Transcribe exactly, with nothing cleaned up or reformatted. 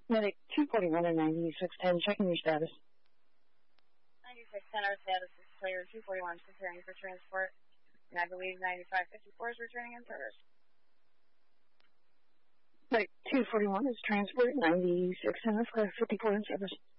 Medic two forty-one and ninety-six ten, checking your status. ninety-six ten, our status is clear. two forty-one is preparing for transport. And I believe ninety-five fifty-four is returning in service. Medic two forty-one is transport, ninety-six ten, fifty-four in service.